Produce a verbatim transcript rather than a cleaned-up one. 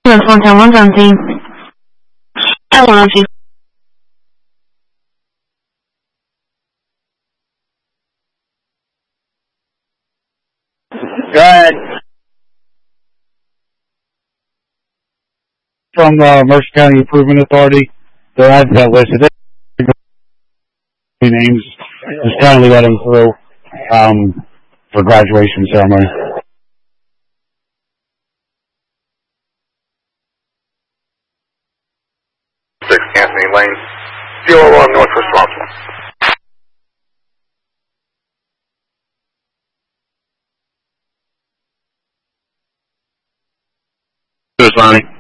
Fontana one Jonesy. Hello, Jonesy. Go ahead. From the uh, Mercer County Improvement Authority, they're at that list. Names, just kindly let them through um, for graduation ceremony. Six Anthony Lane, zero one Northwest Roswell. Here's Lonnie.